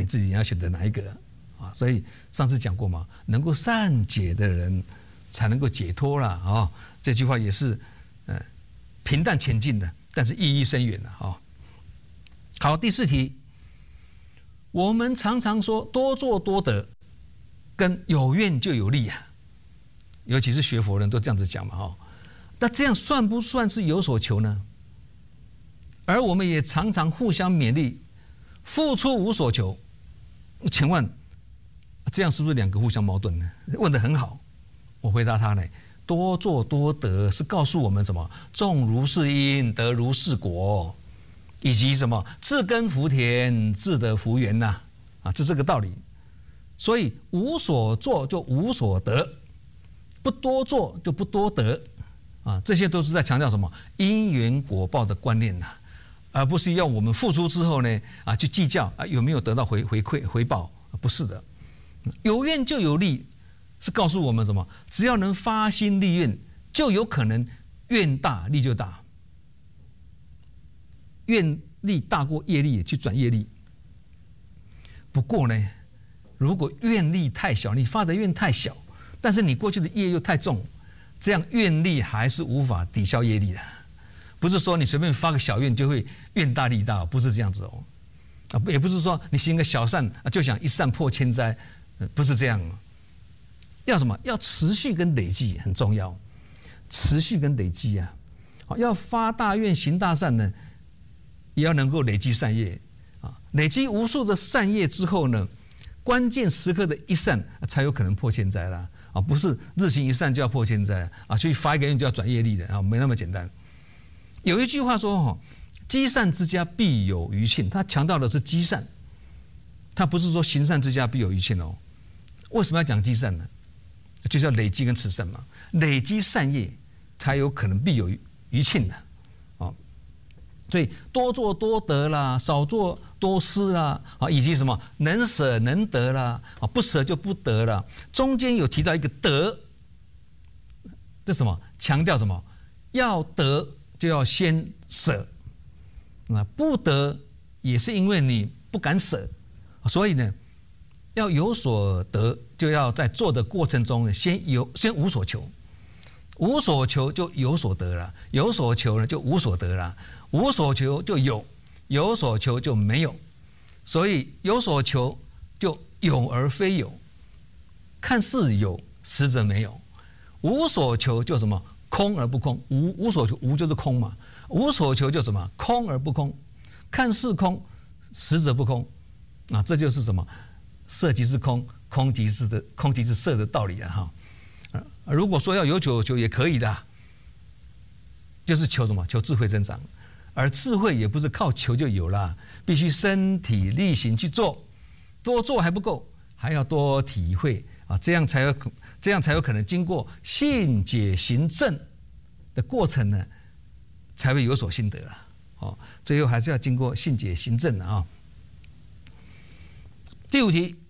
自己你要选择哪一个啊。所以上次讲过嘛，能够善解的人才能够解脱啦啊。这句话也是平淡前进的，但是意义深远的啊。好，第4题，我们常常说多做多得，跟有愿就有利啊，尤其是学佛人都这样子讲嘛哈。那这样算不算是有所求呢？而我们也常常互相勉励，付出无所求。请问，这样是不是两个互相矛盾呢？问得很好，我回答他呢。多做多得是告诉我们什么？种如是因，得如是果，以及什么？自耕福田，自得福缘呐！啊，就这个道理。所以无所做就无所得，不多做就不多得啊！这些都是在强调什么？因缘果报的观念呐，而不是要我们付出之后呢啊去计较啊有没有得到回馈回报，不是的。有愿就有利。是告诉我们什么？只要能发心立愿，就有可能愿大利就大。愿力大过业力，去转业力。不过呢，如果愿力太小，你发的愿太小，但是你过去的业又太重，这样愿力还是无法抵消业力的。不是说你随便发个小愿就会愿大利大，不是这样子哦。啊，也不是说你行个小善就想一善破千灾，不是这样。要什么？要持续跟累积很重要，持续跟累积啊！要发大愿行大善呢，也要能够累积善业啊！累积无数的善业之后呢，关键时刻的一善才有可能破千灾啦！啊，不是日行一善就要破千灾啊！所以发一个愿就要转业力的啊，没那么简单。有一句话说哈，积善之家必有余庆，他强调的是积善，他不是说行善之家必有余庆哦。为什么要讲积善呢？就是要累积跟持善嘛，累积善业才有可能必有余庆的，啊，所以多做多得啦，少做多失啦，啊，以及什么能舍能得啦，啊，不舍就不得啦。中间有提到一个得，这什么？强调什么？要得就要先舍，啊，不得也是因为你不敢舍，所以呢，要有所得。就要在做的过程中先无所求，无所求就有所得了，有所求呢就无所得了，无所求就有，有所求就没有，所以有所求就有而非有，看似有实则没有，无所求就什么空而不空，无所求无就是空嘛，无所求就什么空而不空，看似空实则不空，啊，这就是什么色即是空。空即是色的道理啊哈，如果说要有求也可以的，就是求什么？求智慧增长，而智慧也不是靠求就有啦，必须身体力行去做，多做还不够，还要多体会啊，这样才有可能经过信解行证的过程呢，才会有所心得啦。哦，最后还是要经过信解行证的啊。第5题。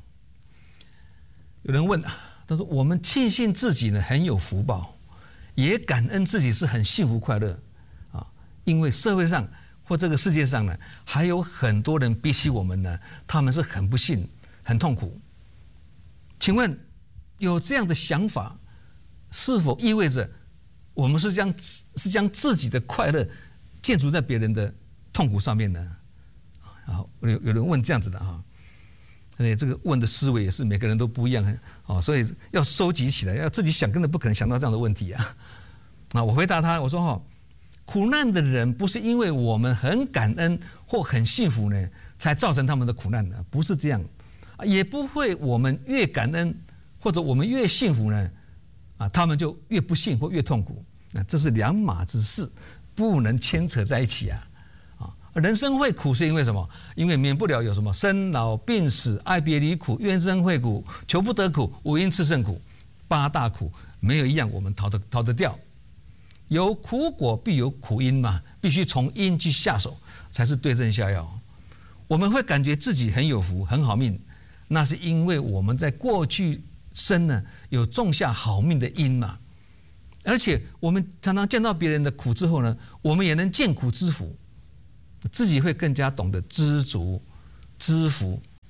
有人问，他说：“我们庆幸自己呢很有福报，也感恩自己是很幸福快乐啊，因为社会上或这个世界上呢，还有很多人比起我们呢，他们是很不幸、很痛苦。请问，有这样的想法，是否意味着我们是将自己的快乐建筑在别人的痛苦上面呢？”啊，有人问这样子的啊。这个问的思维也是每个人都不一样啊，所以要收集起来，要自己想，根本不可能想到这样的问题啊。啊，我回答他，我说哈，苦难的人不是因为我们很感恩或很幸福呢，才造成他们的苦难的，不是这样，也不会我们越感恩或者我们越幸福呢，啊，他们就越不幸或越痛苦，啊，这是两码子事，不能牵扯在一起啊。人生会苦是因为什么？因为免不了有什么生老病死、爱别离苦、怨憎会苦、求不得苦、五阴炽盛苦，8大苦没有一样我们逃得掉。有苦果必有苦因嘛，必须从因去下手，才是对症下药。我们会感觉自己很有福、很好命，那是因为我们在过去生呢有种下好命的因嘛。而且我们常常见到别人的苦之后呢，我们也能见苦知福。自己会更加懂得知足、知福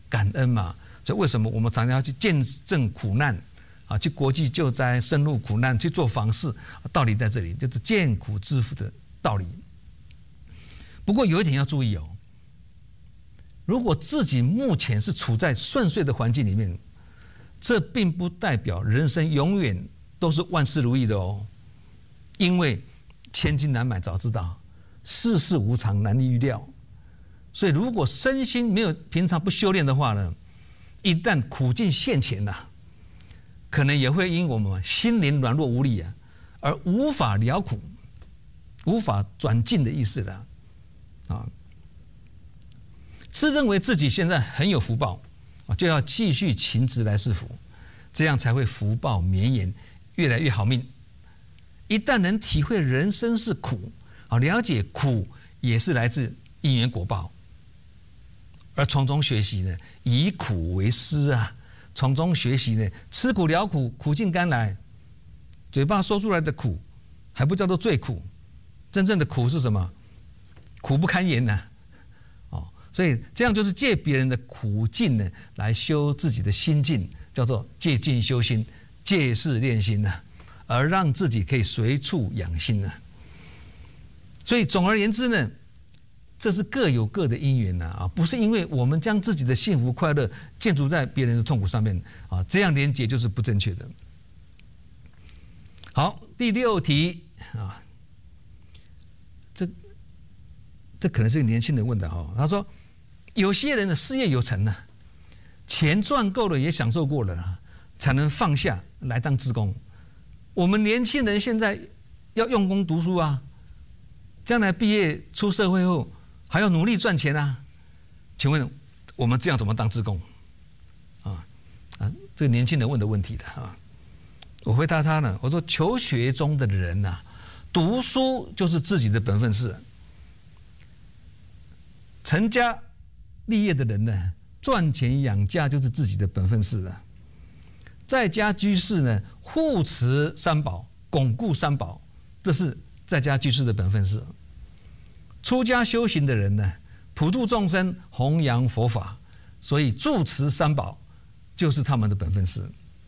感恩嘛。所以为什么我们常常要去见证苦难啊，去国际救灾、深入苦难去做访视？道理在这里，就是见苦知福的道理。不过有一点要注意哦，如果自己目前是处在顺遂的环境里面，这并不代表人生永远都是万事如意的哦。因为千金难买早知道，世事无常难预料。所以如果身心没有平常不修炼的话呢，一旦苦境现前啊，可能也会因我们心灵软弱无力啊，而无法了苦，无法转进的意思了啊。自认为自己现在很有福报啊，就要继续勤职来施福，这样才会福报绵延，越来越好命。一旦能体会人生是苦啊，了解苦也是来自因缘果报，而从中学习呢，以苦为师啊，从中学习呢，吃苦了苦，苦尽甘来。嘴巴说出来的苦，还不叫做最苦，真正的苦是什么？苦不堪言呐！哦，所以这样就是借别人的苦境呢，来修自己的心境，叫做借境修心，借势练心呐，而让自己可以随处养心呐。所以总而言之呢，这是各有各的因缘呐啊，不是因为我们将自己的幸福快乐建筑在别人的痛苦上面啊，这样连结就是不正确的。好，第6题啊，这可能是个年轻人问的哈。他说，有些人的事业有成啊，钱赚够了也享受过了啦，才能放下来当志工。我们年轻人现在要用功读书啊，将来毕业出社会后还要努力赚钱啊。请问我们这样怎么当志工？这个年轻人问的问题的啊。我回答他呢，我说求学中的人呐，读书就是自己的本分事。成家立业的人呢，赚钱养家就是自己的本分事了。在家居士呢，护持三宝，巩固三宝，这是在家居士的本分事。出家修行的人呢，普度众生，弘扬佛法，所以住持三宝就是他们的本分事。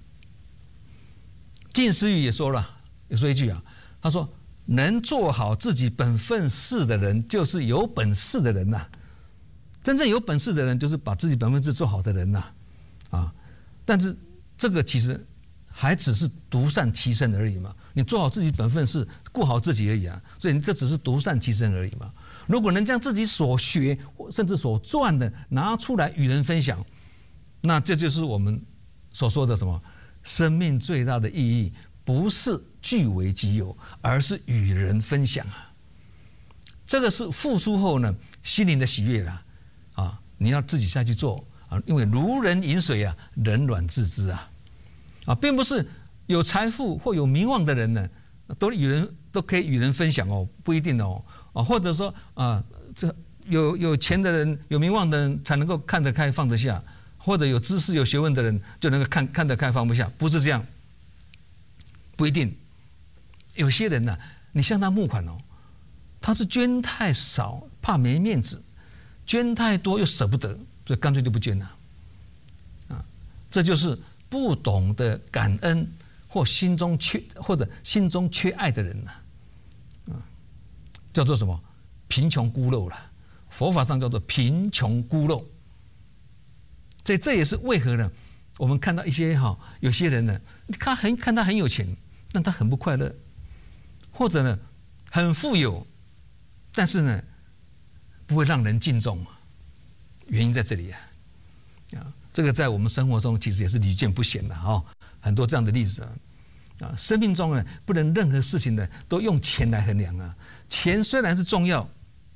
近思语也说一句啊，他说能做好自己本分事的人，就是有本事的人呐。真正有本事的人，就是把自己本分事做好的人呐。但是这个其实还只是独善其身而已嘛。你做好自己本分事，顾好自己而已啊。所以你这只是独善其身而已嘛。如果能将自己所学甚至所赚的拿出来与人分享，那这就是我们所说的什么？生命最大的意义不是据为己有，而是与人分享啊。这个是付出后呢，心灵的喜悦啦。你要自己下去做啊，因为如人饮水啊，冷暖自知啊。并不是有财富或有名望的人呢，都可以与人分享哦，不一定哦。或者说这有钱的人、有名望的人才能够看得开放得下。或者有知识有学问的人就能够看得开放不下，不是这样，不一定。有些人呢，你向他募款哦，他是捐太少怕没面子，捐太多又舍不得，所以干脆就不捐了。这就是不懂得感恩或心中缺爱的人呐。叫做什么？贫穷孤陋了。佛法上叫做贫穷孤陋。所以这也是为何呢？我们看到有些人呢，看他很有钱，但他很不快乐，或者呢很富有，但是呢不会让人敬重，原因在这里啊。这个在我们生活中其实也是屡见不鲜的很多这样的例子啊。生命中呢，不能任何事情呢都用钱来衡量啊。钱虽然是重要，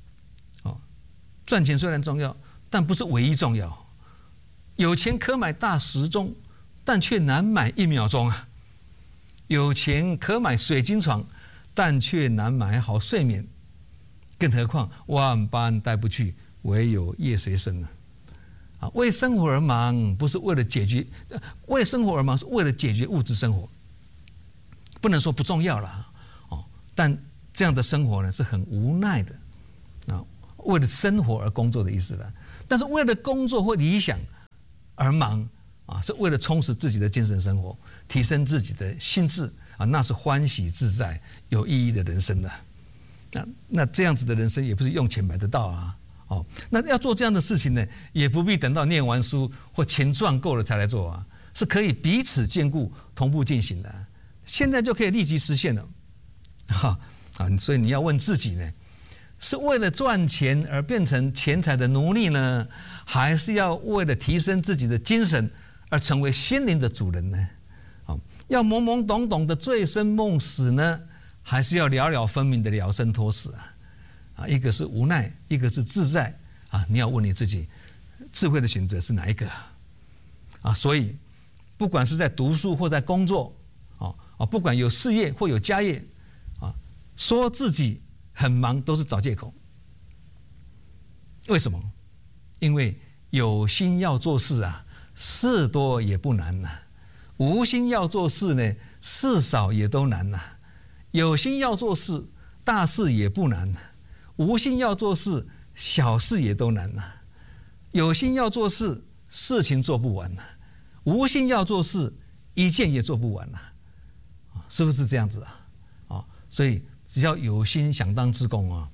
赚钱虽然重要，但不是唯一重要。有钱可买大时钟，但却难买1秒钟啊。有钱可买水晶床，但却难买好睡眠。更何况万般带不去，唯有业随身啊。为生活而忙，不是为了解决，为生活而忙是为了解决物质生活。不能说不重要了但这样的生活呢是很无奈的为了生活而工作的意思了。但是为了工作或理想， 而忙啊，是为了充实自己的精神生活，提升自己的心智啊，那是欢喜自在、有意义的人生的。那这样子的人生也不是用钱买得到啊。哦，那要做这样的事情呢，也不必等到念完书或钱赚够了才来做啊，是可以彼此兼顾、同步进行的。现在就可以立即实现了。所以你要问自己呢，是为了赚钱而变成钱财的奴隶呢，还是要为了提升自己的精神而成为心灵的主人呢？要懵懵懂懂的醉生梦死呢，还是要了了分明的了生脱死啊？一个是无奈，一个是自在啊！你要问你自己，智慧的选择是哪一个啊？所以，不管是在读书或在工作，不管有事业或有家业，说自己很忙都是找借口。为什么？因为有心要做事啊，事多也不难呐；无心要做事呢，事少也都难呐。有心要做事，大事也不难；无心要做事，小事也都难呐。有心要做事，事情做不完呐；无心要做事，一件也做不完呐。是不是这样子啊？所以只要有心想当志工啊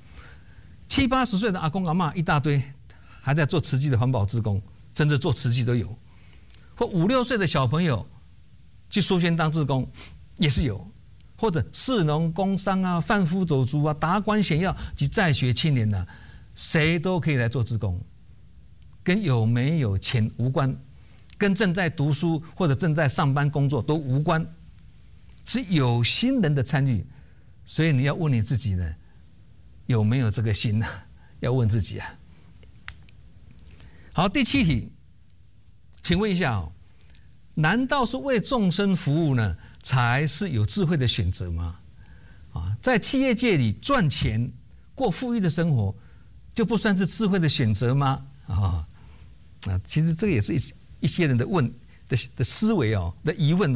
，70、80岁的阿公阿嬷一大堆，还在做慈济的环保志工，甚至做慈济都有；或5、6岁的小朋友去书轩当志工也是有；或者士农工商啊、贩夫走卒啊、达官显要及在学青年啊，谁都可以来做志工，跟有没有钱无关，跟正在读书或者正在上班工作都无关。是有心人的参与，所以你要问你自己呢，有没有这个心呢？要问自己啊。好，第7题，请问一下难道是为众生服务呢，才是有智慧的选择吗？在企业界里赚钱、过富裕的生活，就不算是智慧的选择吗？其实这个也是一些人的思维的疑问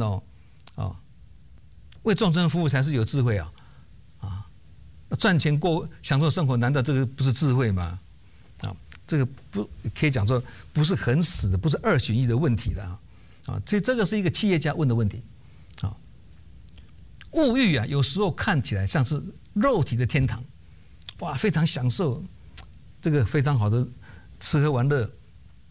为众生服务才是有智慧赚钱享受生活，难道这个不是智慧吗？这个不可以讲说不是很死的，不是2选1的问题了这个是一个企业家问的问题物欲有时候看起来像是肉体的天堂，哇，非常享受这个非常好的吃喝玩乐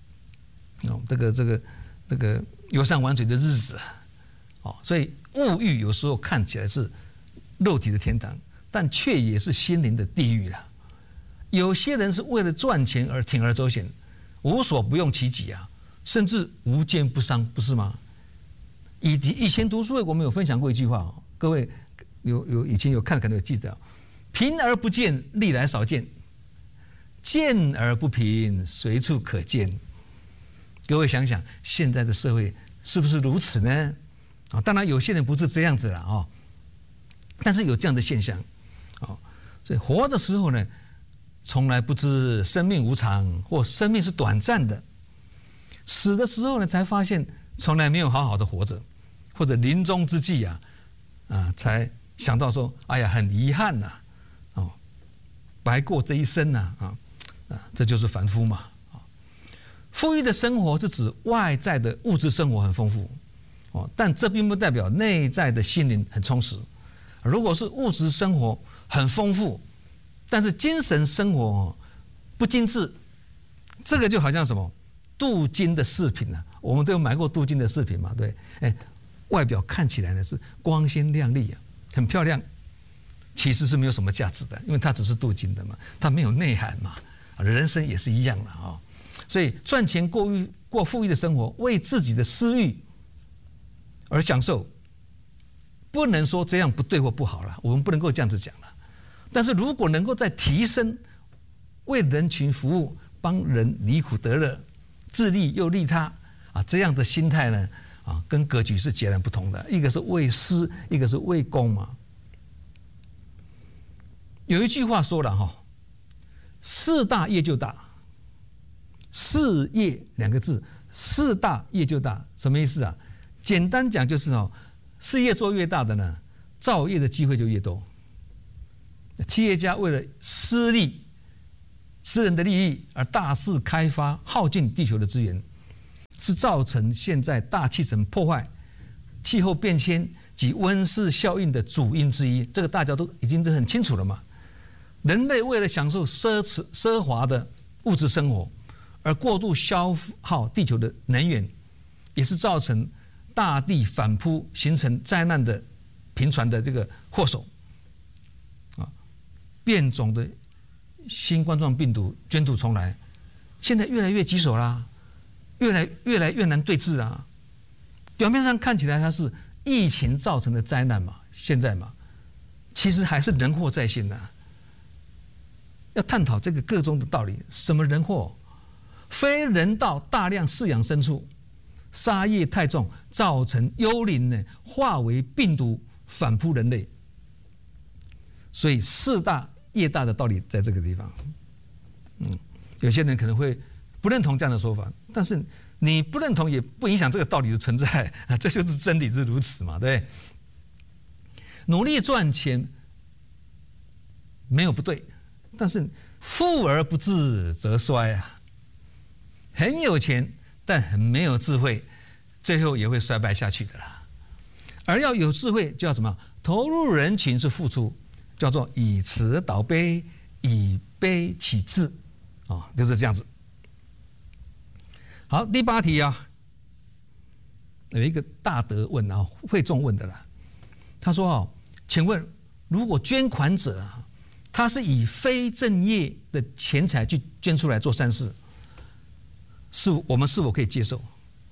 这个游山玩水的日子所以物欲有时候看起来是肉体的天堂，但却也是心灵的地狱了。有些人是为了赚钱而铤而走险，无所不用其极甚至无奸不商，不是吗？以前读书会我们有分享过一句话各位以前有看可能有记得贫而不见，历来少见；见而不贫，随处可见。各位想想，现在的社会是不是如此呢？当然有些人不是这样子了但是有这样的现象所以活的时候呢，从来不知生命无常或生命是短暂的；死的时候呢，才发现从来没有好好的活着，或者临终之际才想到说，哎呀，很遗憾白过这一生这就是凡夫嘛富裕的生活是指外在的物质生活很丰富但这并不代表内在的心灵很充实。如果是物质生活很丰富，但是精神生活不精致，这个就好像什么镀金的饰品我们都有买过镀金的饰品嘛，对，外表看起来呢是光鲜亮丽很漂亮，其实是没有什么价值的，因为它只是镀金的嘛，它没有内涵嘛。人生也是一样的所以赚钱过富裕的生活，为自己的私欲而享受，不能说这样不对或不好了，我们不能够这样子讲了。但是如果能够在提升为人群服务，帮人离苦得乐，自利又利他这样的心态呢跟格局是截然不同的。一个是为私，一个是为公嘛。有一句话说了事大业就大，事业2个字，事大业就大，什么意思简单讲就是事业做越大的呢，造业的机会就越多。企业家为了私人的利益而大肆开发，耗尽地球的资源， 是造成现在大气层破坏、气候变迁及温室效应的主因之一。这个大家都已经很清楚了嘛。人类为了享受奢华的物质生活，而过度消耗地球的能源，也是造成大地反扑形成灾难的频传的这个祸首。变种的新冠状病毒卷土重来，现在越来越棘手啦，越来越难对治啦。表面上看起来它是疫情造成的灾难嘛，现在嘛，其实还是人祸在先呐。要探讨这个个中的道理，什么人祸？非人道大量饲养牲畜，杀业太重，造成幽灵呢化为病毒反扑人类。所以事大业大的道理在这个地方。有些人可能会不认同这样的说法，但是你不认同也不影响这个道理的存在啊，这就是真理是如此嘛，对不对？努力赚钱没有不对，但是富而不治则衰啊。很有钱但很没有智慧，最后也会衰败下去的啦。而要有智慧，就要什么？投入人群是付出，叫做以慈导悲，以悲启智，就是这样子。好，第8题啊，有一个大德问啊，会众问的啦。他说请问如果捐款者他是以非正业的钱财去捐出来做善事，我们是否可以接受？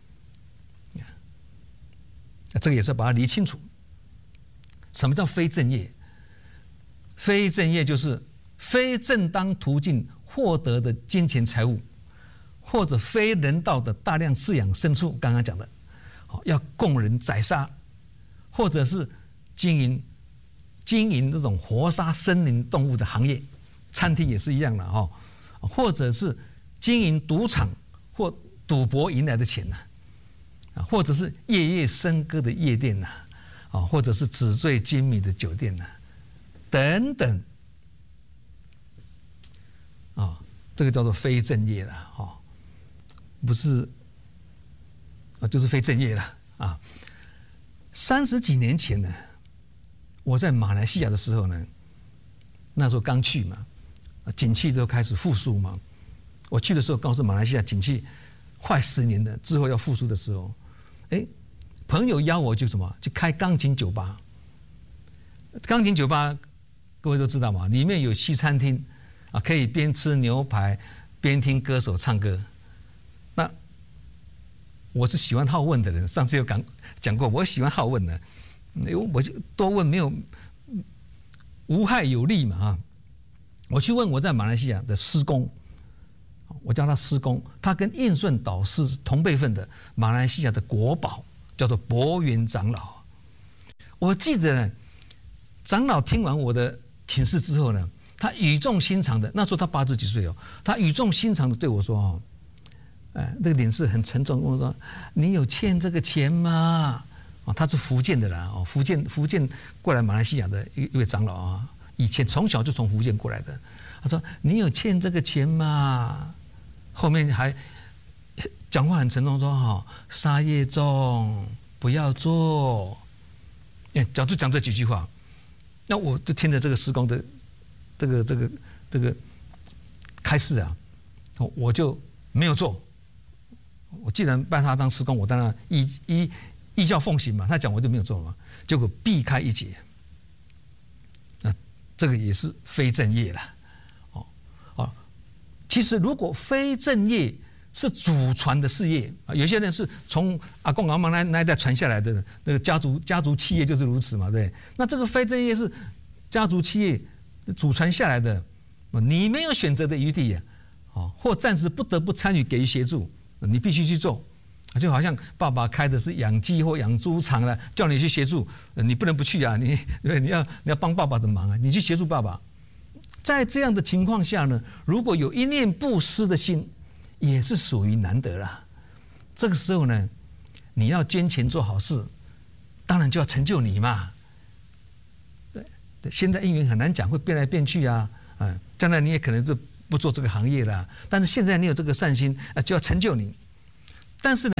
这个也是要把它理清楚。什么叫非正业？非正业就是非正当途径获得的金钱财物，或者非人道的大量饲养牲畜，刚刚讲的，要供人宰杀，或者是经营这种活杀森林动物的行业，餐厅也是一样的或者是经营赌场或赌博赢来的钱或者是夜夜笙歌的夜店或者是纸醉金迷的酒店等等这个叫做非正业了不是就是非正业了30几年前呢，我在马来西亚的时候呢，那时候刚去嘛，景气都开始复苏嘛。我去的时候，刚好是马来西亚景气快10年了之后要复苏的时候，朋友邀我去去开钢琴酒吧。钢琴酒吧各位都知道嘛，里面有西餐厅可以边吃牛排边听歌手唱歌。那我是喜欢好问的人，上次有讲过，我喜欢好问的，我就多问，没有无害有利嘛我去问我在马来西亚的师公，我叫他师公，他跟印顺导师同辈分的马来西亚的国宝，叫做博元长老。我记得长老听完我的请示之后呢，他语重心长的，那时候他80几岁他语重心长的对我说那个脸是很沉重，跟我说：“你有欠这个钱吗？”他是福建的啦，福建过来马来西亚的一位长老以前从小就从福建过来的。他说：“你有欠这个钱吗？”后面还讲话很沉重，说：“杀业重，不要做。”就讲这几句话，那我就听着这个师公的这个开示我就没有做。我既然拜他当师公，我当然依教奉行嘛。他讲我就没有做嘛，结果避开一劫。这个也是非正业了。其实如果非正业是祖传的事业有些人是从阿公阿嬷那一代传下来的那个家族企业就是如此嘛，对。那这个非正业是家族企业祖传下来的，你没有选择的余地或暂时不得不参与给予协助。你必须去做，就好像爸爸开的是养鸡或养猪场了，叫你去协助，你不能不去你要帮爸爸的忙你去协助爸爸。在这样的情况下呢，如果有一念布施的心，也是属于难得啦。这个时候呢，你要捐钱做好事，当然就要成就你嘛。对，现在因缘很难讲，会变来变去将来你也可能就不做这个行业了，但是现在你有这个善心就要成就你。但是呢，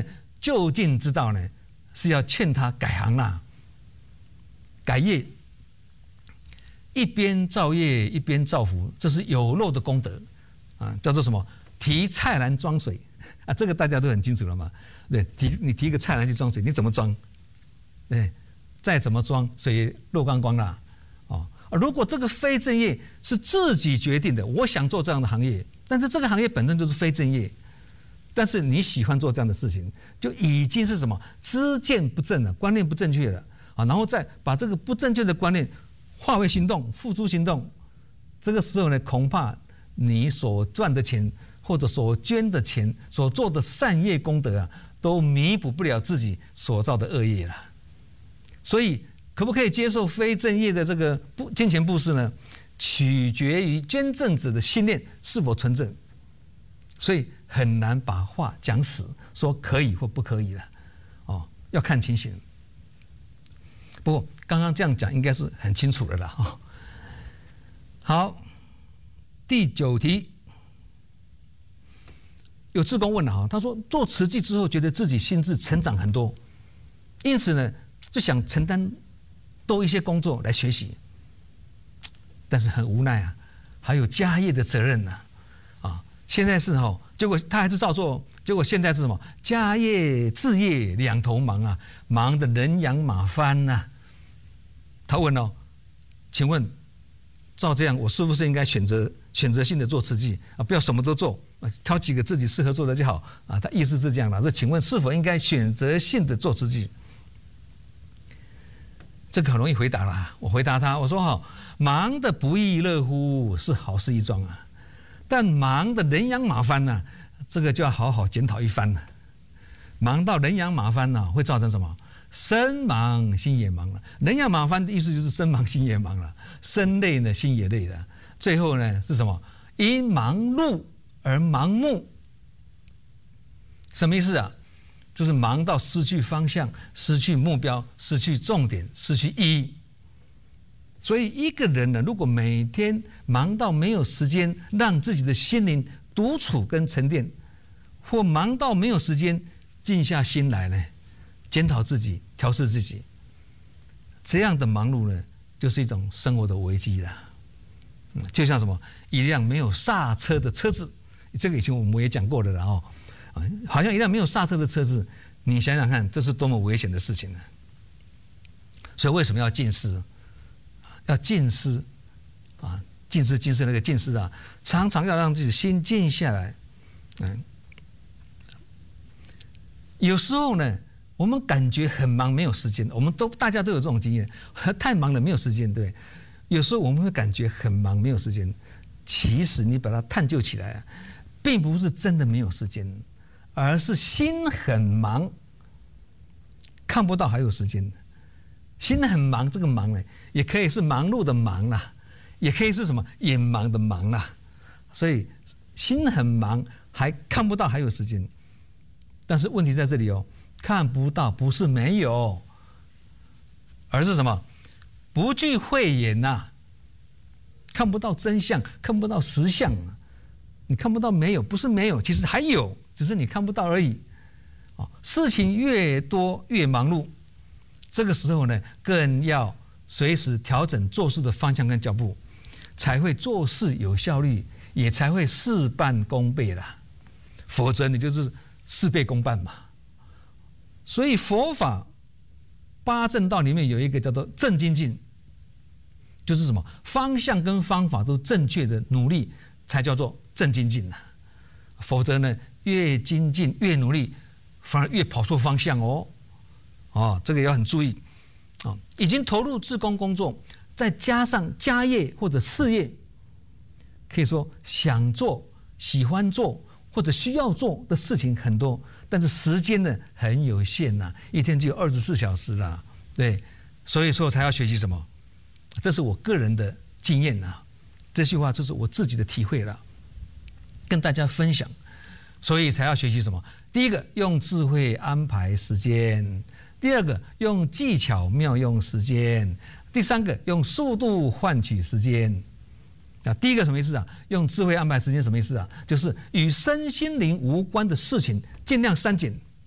就近之道呢，是要劝他改行啦，改业，一边造业一边造福，这是有漏的功德啊，叫做什么？提菜篮装水啊，这个大家都很清楚了嘛。对，你提个菜篮去装水，你怎么装？对，再怎么装，水也漏光光啦。哦，如果这个非正业是自己决定的，我想做这样的行业，但是这个行业本身就是非正业，但是你喜欢做这样的事情，就已经是什么知见不正了，观念不正确了啊，然后再把这个不正确的观念化为行动，付诸行动，这个时候呢，恐怕你所赚的钱或者所捐的钱、所做的善业功德啊，都弥补不了自己所造的恶业了。所以，可不可以接受非正业的这个金钱布施呢？取决于捐赠者的心念是否纯正。所以很难把话讲死，说可以或不可以了。哦，要看情形。不过刚刚这样讲应该是很清楚的了。哦，好，第9题。有志工问了哈，他说做慈济之后，觉得自己心智成长很多，因此呢，就想承担多一些工作来学习，但是很无奈啊，还有家业的责任呢，啊，现在是哈，结果他还是照做，结果现在是什么？家业志业两头忙啊，忙得人仰马翻呐。他问哦，请问照这样，我是不是应该选择性的做慈济啊？不要什么都做，挑几个自己适合做的就好啊。他意思是这样的，说请问是否应该选择性的做慈济？这个很容易回答啦。我回答他，我说哈，忙得不亦乐乎是好事一桩啊，但忙得人仰马翻呢，这个就要好好检讨一番了。忙到人仰马翻呢，会造成什么？身忙心也忙了。人仰马翻的意思就是身忙心也忙了，身累呢，心也累了。最后呢是什么？因忙碌而盲目。什么意思啊？就是忙到失去方向、失去目标、失去重点、失去意义。所以一个人呢，如果每天忙到没有时间让自己的心灵独处跟沉淀，或忙到没有时间静下心来呢，检讨自己、调试自己，这样的忙碌呢，就是一种生活的危机了。就像什么一辆没有刹车的车子，这个以前我们也讲过的了哦。好像一辆没有刹车的车子，你想想看，这是多么危险的事情呢？所以为什么要静思？要静思啊，静思那个静思啊，常常要让自己心静下来。有时候呢，我们感觉很忙，没有时间，大家都有这种经验，太忙了没有时间，对。有时候我们会感觉很忙，没有时间，其实你把它探究起来啊，并不是真的没有时间，而是心很忙，看不到还有时间。心很忙，这个忙呢，也可以是忙碌的忙啦，也可以是什么眼忙的忙啦。所以心很忙，还看不到还有时间。但是问题在这里哦，看不到不是没有，而是什么？不具慧眼呐，看不到真相，看不到实相。你看不到没有，不是没有，其实还有，只是你看不到而已。事情越多越忙碌，这个时候呢，更要随时调整做事的方向跟脚步，才会做事有效率，也才会事半功倍啦。否则你就是事倍功半嘛。所以佛法八正道里面有一个叫做正精进，就是什么方向跟方法都正确的努力，才叫做正精进呐。否则呢，越精进越努力，反而越跑错方向哦。这个要很注意。已经投入志工工作，再加上家业或者事业，可以说想做、喜欢做或者需要做的事情很多，但是时间呢很有限呐，一天只有24小时啦，对，所以说才要学习什么？这是我个人的经验呐，这句话这是我自己的体会了，跟大家分享，所以才要学习什么？第一个，用智慧安排时间；第二个，用技巧妙用时间；第三个，用速度换取时间。第一个什么意思啊？用智慧安排时间什么意思啊？就是与身心灵无关的事情尽量删减，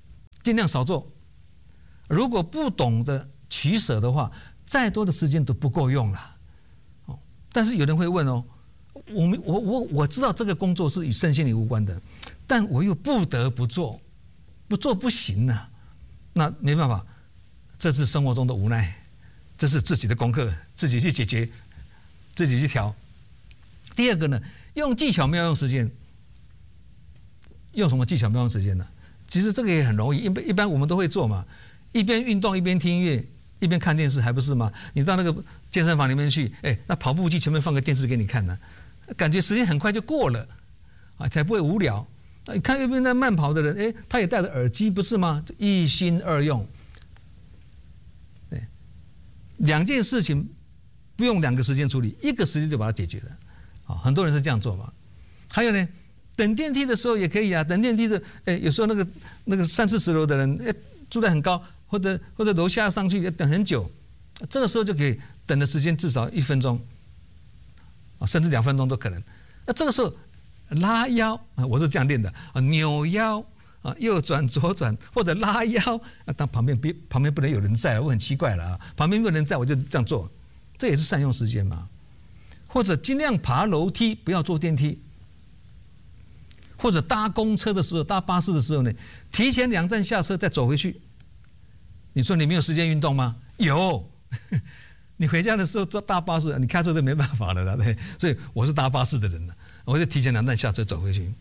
尽量少做。如果不懂得取舍的话，再多的时间都不够用了。哦，但是有人会问哦，我知道这个工作是与身心灵无关的，但我又不得不做，不做不行啊。那没办法，这是生活中的无奈，这是自己的功课，自己去解决，自己去调。第二个呢，用技巧妙用时间。用什么技巧妙用时间呢？其实这个也很容易，一般我们都会做嘛，一边运动一边听音乐，一边看电视，还不是吗？你到那个健身房里面去，那跑步机前面放个电视给你看呢，感觉时间很快就过了，啊，才不会无聊。你看一边在慢跑的人，他也戴着耳机，不是吗？一心二用，对，两件事情不用2个时间处理，1个时间就把它解决了，啊，很多人是这样做嘛。还有呢，等电梯的时候也可以啊，等电梯的，有时候那个3、40楼的人，住在很高，或者楼下上去等很久，这个时候就可以等的时间至少1分钟，啊，甚至2分钟都可能。那这个时候拉腰啊，我是这样练的啊，扭腰啊，右转左转或者拉腰啊，当旁边不能有人在，我很奇怪了啊，旁边没有人在我就这样做，这也是善用时间嘛。或者尽量爬楼梯，不要坐电梯。或者搭公车的时候、搭巴士的时候呢，提前2站下车再走回去。你说你没有时间运动吗？有，你回家的时候坐大巴士，你开车都没办法了啦，对。所以我是搭巴士的人了，我就提前2站下车走回去。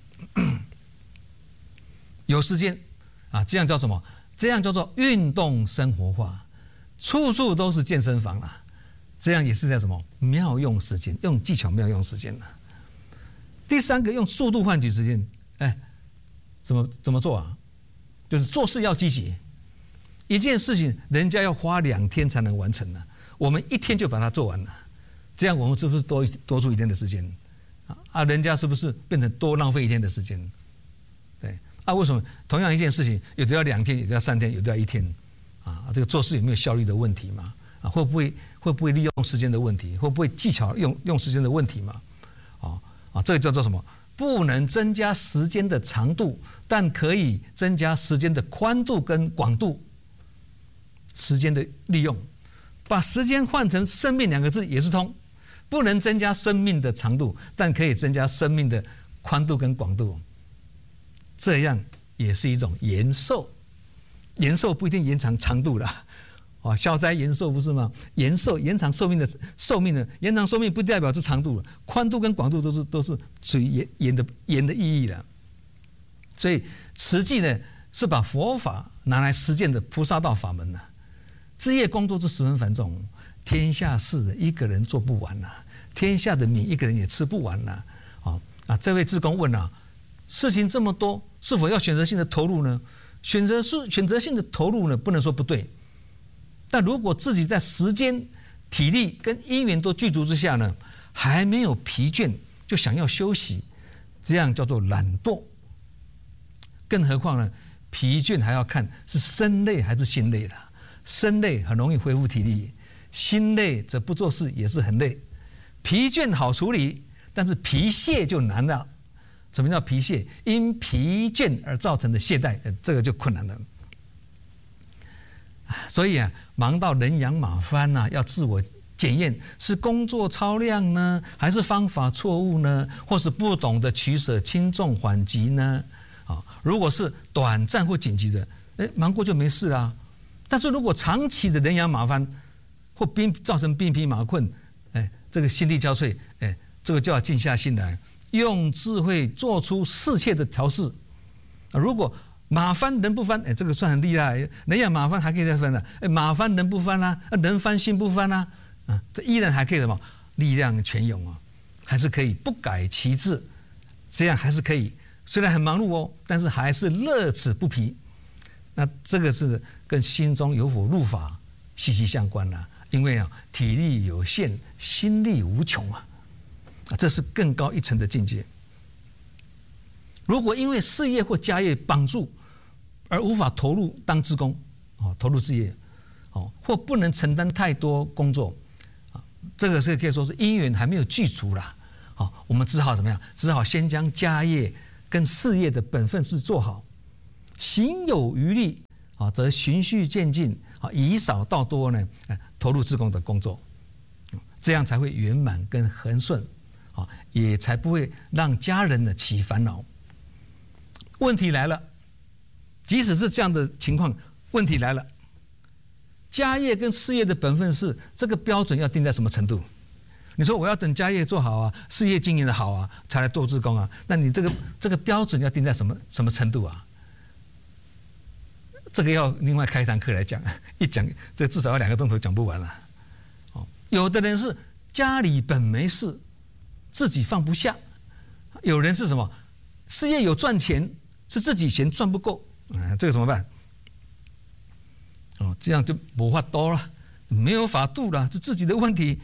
有时间啊，这样叫什么？这样叫做运动生活化，处处都是健身房啦。这样也是在什么妙用时间，用技巧妙用时间啦。第3个用速度换取时间，怎么做啊？就是做事要积极，一件事情人家要花2天才能完成呢，我们1天就把它做完了，这样我们是不是多出1天的时间啊？人家是不是变成多浪费1天的时间？对啊，为什么同样一件事情，有的要2天，有的要3天，有的要1天啊？这个做事有没有效率的问题嘛？啊，会不会利用时间的问题？会不会技巧用时间的问题嘛？这个叫做什么？不能增加时间的长度，但可以增加时间的宽度跟广度。时间的利用，把时间换成生命2个字也是通。不能增加生命的长度，但可以增加生命的宽度跟广度。这样也是一种延寿。延寿不一定延长长度啦。消灾延寿不是吗？延长寿命的延长寿命不代表是长度了，宽度跟广度都是属于延的意义了。所以慈济呢是把佛法拿来实践的菩萨道法门了。枝叶工作是十分繁重，天下事1个人做不完了，天下的米1个人也吃不完了。这位志工问啊，事情这么多，是否要选择性的投入呢？选择性的投入呢，不能说不对。但如果自己在时间、体力跟因缘都具足之下呢，还没有疲倦就想要休息，这样叫做懒惰。更何况呢，疲倦还要看是身累还是心累啦。身累很容易恢复体力，心累则不做事也是很累。疲倦好处理，但是疲懈就难了。什么叫疲懈？因疲倦而造成的懈怠，这个就困难了。所以啊，忙到人仰马翻啊，要自我检验，是工作超量呢，还是方法错误呢，或是不懂得取舍轻重缓急呢？如果是短暂或紧急的，忙过就没事啦。但是如果长期的人仰马翻，或造成兵疲马困，这个心力交瘁，这个就要静下心来，用智慧做出适切的调试。如果马翻人不翻，这个算很厉害。人仰马翻还可以再翻了，马翻人不翻啊，人翻心不翻啊，这依然还可以什么力量全涌啊，还是可以不改其志，这样还是可以。虽然很忙碌哦，但是还是乐此不疲。那这个是跟心中有否入法息息相关了，因为体力有限，心力无穷啊，这是更高一层的境界。如果因为事业或家业绑住而无法投入当志工，投入事业，或不能承担太多工作，这个是可以说是因缘还没有具足啦。我们只好怎么样？只好先将家业跟事业的本分事做好，行有余力啊，则循序渐进，啊，以少到多呢，投入志工的工作，这样才会圆满跟恒顺，啊，也才不会让家人呢起烦恼。问题来了，即使是这样的情况，问题来了，家业跟事业的本分是这个标准要定在什么程度？你说我要等家业做好啊，事业经营的好啊，才来做志工啊，那你这个标准要定在什么程度啊？这个要另外开一堂课来讲，一讲这至少要2个钟头讲不完了。哦，有的人是家里本没事，自己放不下；有人是什么事业有赚钱，是自己钱赚不够，这个怎么办？哦，这样就没法度了，没有法度了，是自己的问题，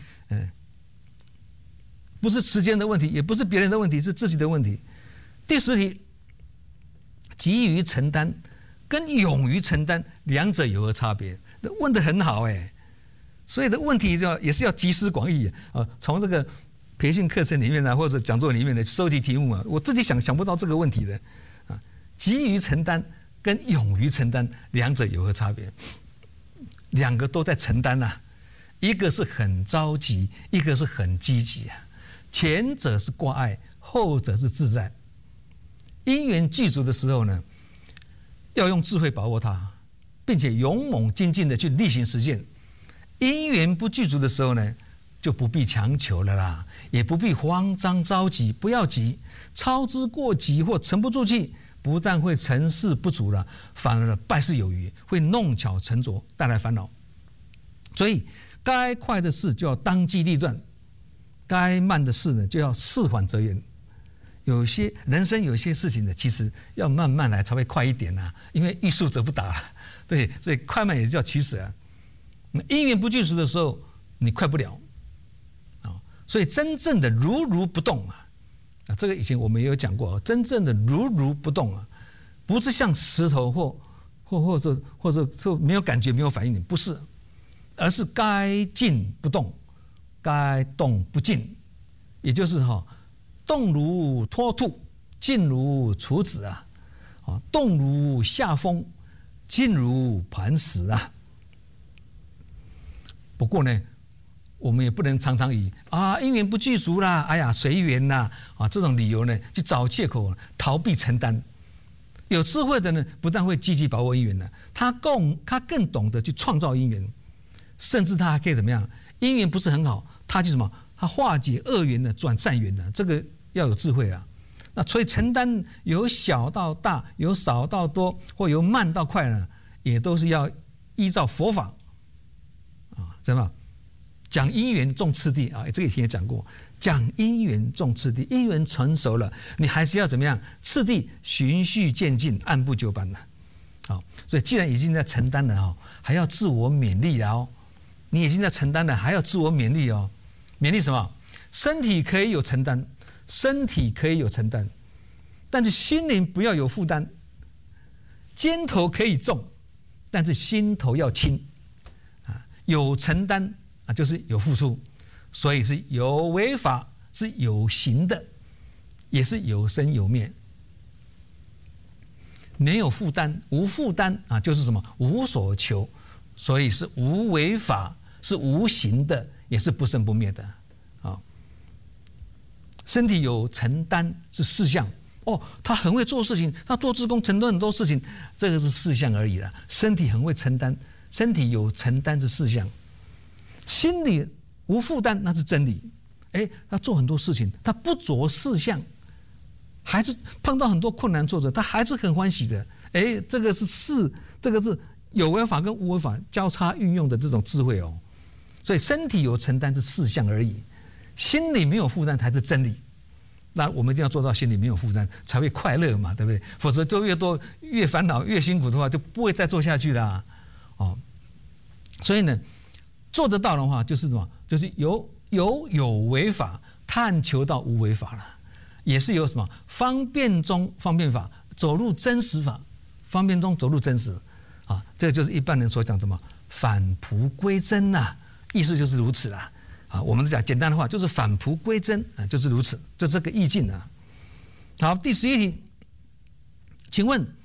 不是时间的问题，也不是别人的问题，是自己的问题。第10题，急于承担跟勇于承担两者有何差别？问得很好所以的问题也是要集思广益啊，从这个培训课程里面或者讲座里面的收集题目啊，我自己想不到这个问题的啊。急于承担跟勇于承担两者有何差别？两个都在承担啊，一个是很着急，一个是很积极啊。前者是挂碍，后者是自在。因缘具足的时候呢，要用智慧把握它，并且勇猛精进的去例行实践。因缘不具足的时候呢，就不必强求了啦，也不必慌张着急，不要急，操之过急或沉不住气，不但会成事不足了，反而败事有余，会弄巧成拙，带来烦恼。所以该快的事就要当机立断，该慢的事呢就要事缓则圆。人生有些事情呢，其实要慢慢来才会快一点啊，因为欲速则不达，对，所以快慢也是要取舍啊。因缘不具足的时候，你快不了啊。所以真正的如不动啊，这个以前我们也有讲过，真正的如不动啊，不是像石头或者说没有感觉没有反应，不是，而是该静不动，该动不静，也就是动如脱兔，静如处子啊，动如下风，静如磐石啊。不过呢，我们也不能常常以因缘不具足啦，哎呀随缘啦这种理由呢，去找借口逃避承担。有智慧的呢，不但会积极把握因缘呢，他更懂得去创造因缘，甚至他还可以怎么样？因缘不是很好，他就什么？他化解恶缘的，转善缘的，这个要有智慧啊。那所以承担由小到大，由少到多，或由慢到快呢，也都是要依照佛法怎么讲因缘重次第啊？这个以前也讲过，讲因缘重次第，因缘成熟了，你还是要怎么样？次第循序渐进，按部就班的。好，所以既然已经在承担了还要自我勉励你已经在承担了，还要自我勉励勉励什么？身体可以有承担，但是心灵不要有负担。肩头可以重，但是心头要轻有承担就是有付出，所以是有为法，是有形的，也是有生有灭。没有负担，无负担就是什么？无所求，所以是无为法，是无形的，也是不生不灭的身体有承担是事项他很会做事情，他做志工承担很多事情，这个是事项而已啦。身体很会承担，身体有承担是事项，心里无负担那是真理。他做很多事情，他不着事项，还是碰到很多困难挫折，他还是很欢喜的。这个是这个是有为法跟无为法交叉运用的这种智慧所以身体有承担是事项而已，心里没有负担才是真理。那我们一定要做到心里没有负担，才会快乐嘛，对不对？否则做越多越烦恼越辛苦的话，就不会再做下去啦。所以呢，做得到的话，就是什么？就是有为法探求到无为法了，也是有什么方便中方便法，走入真实法，方便中走入真实这就是一般人所讲什么返璞归真呐，意思就是如此啦。我们讲简单的话，就是返璞归真就是如此，就这个意境好，第11题，请问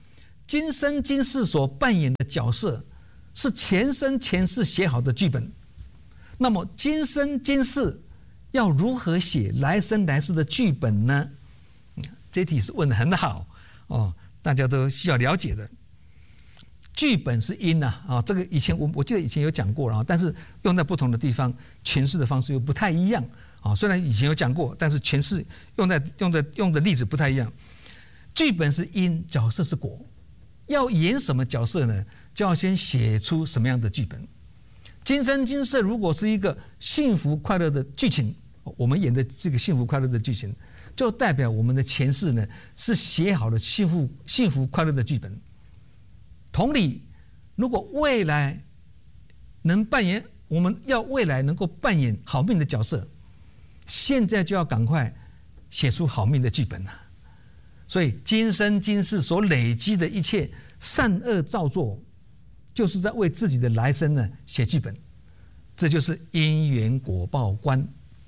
今生今世所扮演的角色是前生前世写好的剧本。那么今生今世要如何写来生来世的剧本呢？这题是问得很好哦，大家都需要了解的。剧本是因啊，这个以前我记得以前有讲过了，但是用在不同的地方诠释的方式又不太一样啊。虽然以前有讲过，但是诠释用的例子不太一样。剧本是因，角色是果。要演什么角色呢？就要先写出什么样的剧本。今生今世如果是一个幸福快乐的剧情，我们演的这个幸福快乐的剧情，就代表我们的前世呢是写好了幸福快乐的剧本。同理，如果未来能扮演，我们要未来能够扮演好命的角色，现在就要赶快写出好命的剧本啊。所以今生今世所累积的一切善恶造作，就是在为自己的来生呢写剧本，这就是因缘果报观。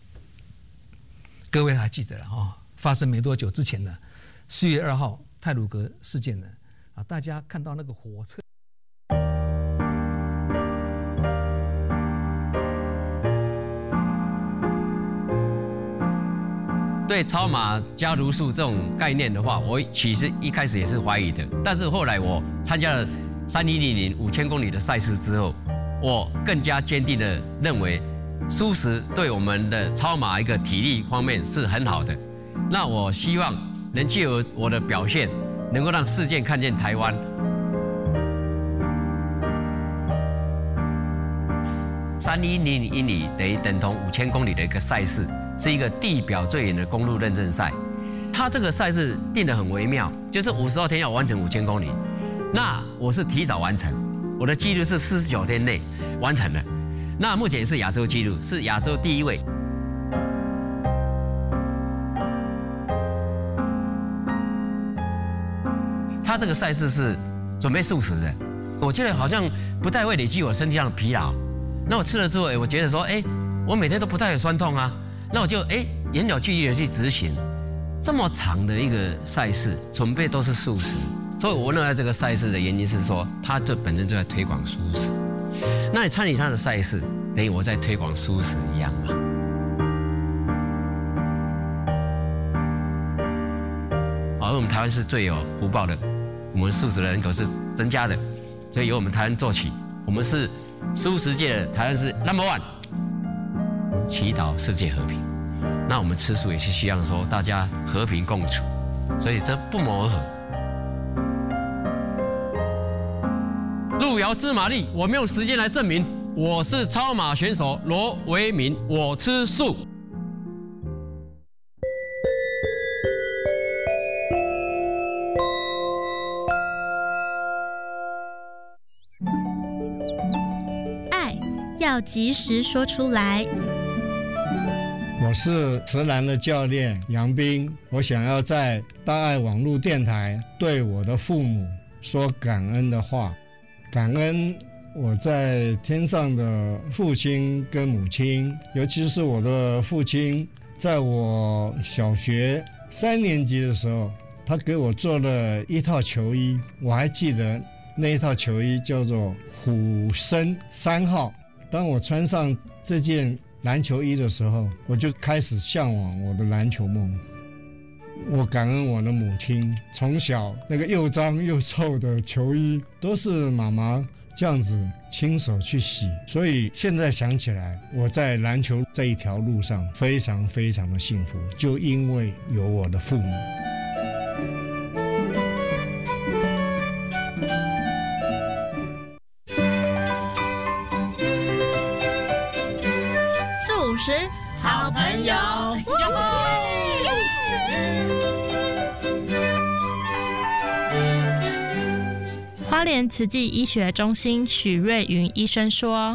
各位还记得了啊？发生没多久之前呢，4月2号太鲁阁事件呢，大家看到那个火车。 对超马加如数这种概念的话，我其实一开始也是怀疑的，但是后来我参加了3100 5000公里的赛事之后，我更加坚定的认为，素食对我们的超马一个体力方面是很好的。那我希望能借由我的表现，能够让世界看见台湾。310英里等同5000公里的一个赛事，是一个地表最远的公路认证赛。它这个赛事定得很微妙，就是52天要完成5000公里。那我是提早完成，我的纪录是49天内完成了。那目前是亚洲纪录，是亚洲第1位。它这个赛事是准备素食的，我觉得好像不太会累积我身体上的疲劳。那我吃了之后，我觉得说，我每天都不太有酸痛啊。那我就严了纪律的去执行。这么长的一个赛事，准备都是素食，所以我认为这个赛事的原因是说，它这本身就在推广素食。那你参与它的赛事，等于我在推广素食一样嘛。而我们台湾是最有福报的，我们素食的人口是增加的，所以由我们台湾做起，我们是素食界的台湾是 No.1， 祈祷世界和平。那我们吃素也是希望说大家和平共处，所以这不谋而合。路遥知马力，我们用时间来证明。我是超马选手罗维民，我吃素。 爱要及时说出来。 我是慈兰的教练杨斌，我想要在大爱网络电台对我的父母说感恩的话，感恩我在天上的父亲跟母亲，尤其是我的父亲，在我小学3年级的时候，他给我做了一套球衣，我还记得那一套球衣叫做虎生3号。当我穿上这件篮球衣的时候，我就开始向往我的篮球梦。我感恩我的母亲，从小那个又脏又臭的球衣都是妈妈这样子亲手去洗，所以现在想起来，我在篮球这一条路上非常非常的幸福，就因为有我的父母。 素食好朋友，花莲慈济医学中心许瑞云医生说，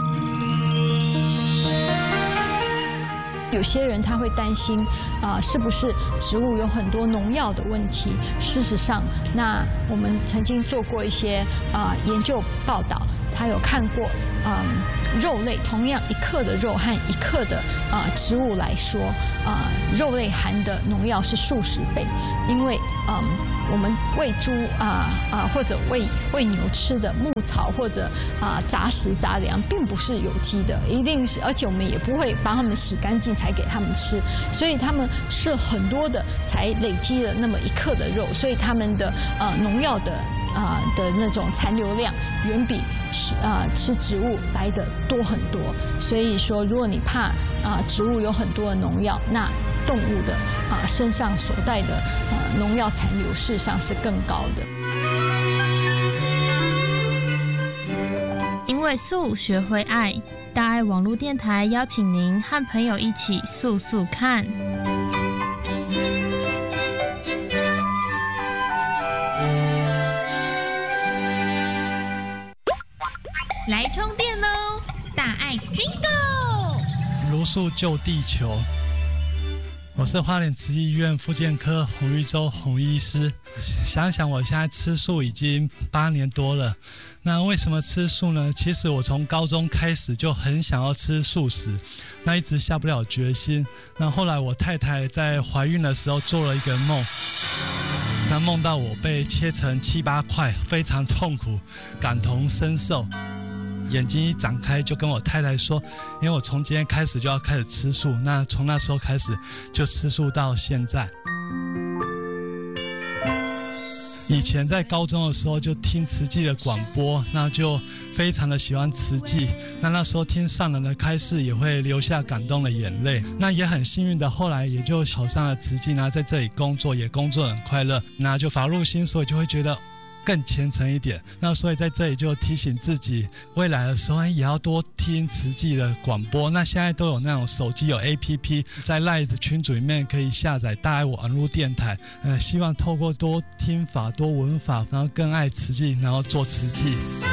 有些人他会担心是不是植物有很多农药的问题。事实上，那我们曾经做过一些研究报道， 他有看过肉类同样1克的肉和1克的植物来说，肉类含的农药是数十倍，因为我们喂猪或者喂牛吃的牧草或者杂食杂粮，并不是有机的，一定是，而且我们也不会帮他们洗干净才给他们吃，所以他们吃了很多的才累积了那么1克的肉，所以他们的农药的那种残留量远比吃植物来的多很多。所以说，如果你怕植物有很多的农药，那动物的身上所带的农药残留事实上是更高的。 因为素学会爱，大爱网络电台邀请您和朋友一起素素看。 来充电喽！大爱 Bingo！ 茹素救地球。我是花莲慈济医院复健科洪玉洲洪医师。想想我现在吃素已经8年多了，那为什么吃素呢？其实我从高中开始就很想要吃素食，那一直下不了决心。那后来我太太在怀孕的时候做了一个梦，那梦到我被切成7、8块，非常痛苦，感同身受。眼睛一展开就跟我太太说，因为我从今天开始就要开始吃素，那从那时候开始就吃素到现在。以前在高中的时候就听慈济的广播，那就非常的喜欢慈济，那时候听上人的开示也会流下感动的眼泪。那也很幸运的后来也就考上了慈济，那在这里工作也工作得很快乐，那就法入心，所以就会觉得更虔诚一点。那所以在这里就提醒自己，未来的时候也要多听慈济的广播。那现在都有那种手机有 APP， 在 LINE 的群组里面可以下载大爱网络电台。希望透过多听法、多闻法，然后更爱慈济，然后做慈济。